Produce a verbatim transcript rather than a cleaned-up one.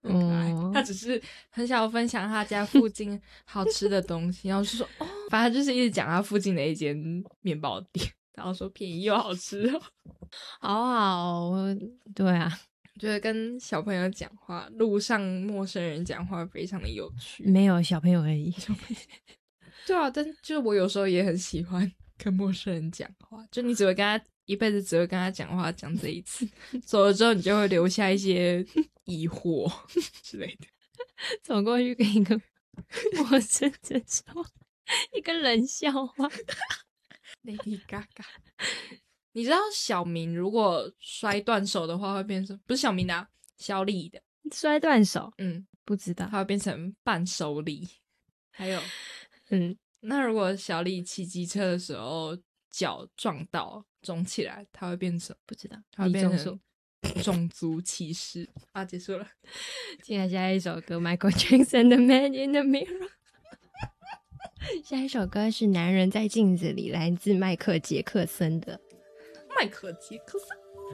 很可爱、 嗯、 他只是很想要分享他家附近好吃的东西，然后就说哦，反正就是一直讲他附近的一间面包店，然后说便宜又好吃哦， 好好，对啊， 觉得跟小朋友讲话，路上陌生人讲话非常的有趣。 没有小朋友而已。 对啊，但就我有时候也很喜欢跟陌生人讲话，就你只会跟他一辈子只会跟他讲话，讲这一次，走了之后你就会留下一些疑惑之类的。 走过去跟一个陌生人说一个冷笑话。 Lady Gaga， 你知道小明如果摔断手的话会变成，不是小明的、啊，小李的摔断手， 嗯， 不知道， 他会变成半手李。还有嗯， 那如果小李骑机车的时候脚撞到肿起来，他会变成不知道， 他会变成李钟硕种族歧视。啊，结束了。 接下来一首歌 Michael Jackson 的 Man in the Mirror。 下一首歌是男人在镜子里，来自迈克杰克森的。 迈克杰克森